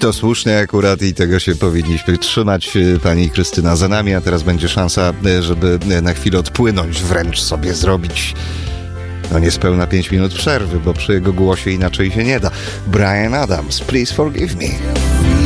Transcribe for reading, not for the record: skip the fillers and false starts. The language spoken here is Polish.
to słusznie akurat i tego się powinniśmy trzymać. Pani Krystyna za nami, a teraz będzie szansa, żeby na chwilę odpłynąć, wręcz sobie zrobić niespełna 5 minut przerwy, bo przy jego głosie inaczej się nie da. Bryan Adams, Please Forgive Me.